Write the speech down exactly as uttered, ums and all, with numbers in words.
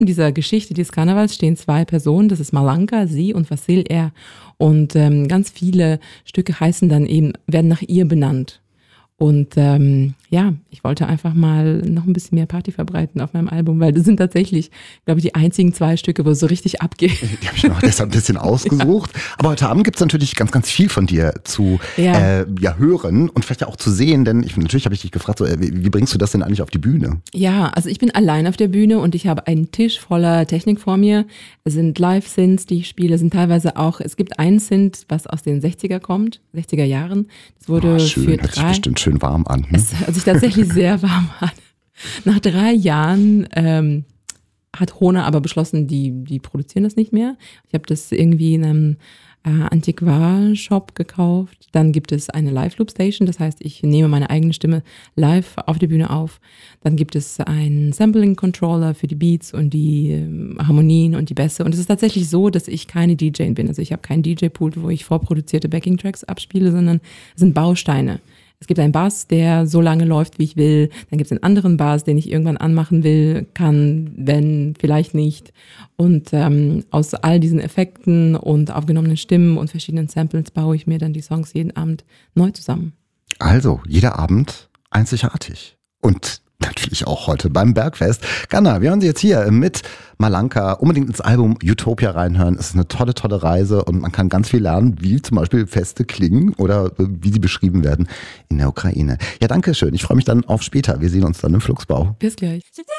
In dieser Geschichte des Karnevals stehen zwei Personen, das ist Malanka, sie und Vasil, er. Und ähm, ganz viele Stücke heißen dann eben, werden nach ihr benannt. Und ähm, ja, ich wollte einfach mal noch ein bisschen mehr Party verbreiten auf meinem Album, weil das sind tatsächlich, glaube ich, die einzigen zwei Stücke, wo es so richtig abgeht. Die habe ich mir auch deshalb ein bisschen ausgesucht. Ja. Aber heute Abend gibt's natürlich ganz, ganz viel von dir zu ja. Äh, ja, hören und vielleicht auch zu sehen, denn ich, natürlich habe ich dich gefragt, so, äh, wie, wie bringst du das denn eigentlich auf die Bühne? Ja, also ich bin allein auf der Bühne und ich habe einen Tisch voller Technik vor mir. Es sind Live-Synths, die ich spiele, es sind teilweise auch, es gibt einen Synth, was aus den sechziger kommt, sechziger Jahren. Das wurde oh, schön, für hört drei, sich bestimmt schön warm an. Hm? Es hört sich tatsächlich sehr warm an. Nach drei Jahren ähm, hat Hohner aber beschlossen, die, die produzieren das nicht mehr. Ich habe das irgendwie in einem äh, Antiquar-Shop gekauft. Dann gibt es eine Live-Loop-Station, das heißt, ich nehme meine eigene Stimme live auf der Bühne auf. Dann gibt es einen Sampling-Controller für die Beats und die ähm, Harmonien und die Bässe. Und es ist tatsächlich so, dass ich keine D J bin. Also ich habe keinen D J-Pool, wo ich vorproduzierte Backing-Tracks abspiele, sondern es sind Bausteine. Es gibt einen Bass, der so lange läuft, wie ich will. Dann gibt es einen anderen Bass, den ich irgendwann anmachen will, kann, wenn, vielleicht nicht. Und ähm, aus all diesen Effekten und aufgenommenen Stimmen und verschiedenen Samples baue ich mir dann die Songs jeden Abend neu zusammen. Also, jeder Abend einzigartig. Und natürlich auch heute beim Bergfest. Ganna, wir hören Sie jetzt hier mit Malanka. Unbedingt ins Album Utopia reinhören. Es ist eine tolle, tolle Reise und man kann ganz viel lernen, wie zum Beispiel Feste klingen oder wie sie beschrieben werden in der Ukraine. Ja, danke schön. Ich freue mich dann auf später. Wir sehen uns dann im Flugsbau. Bis gleich.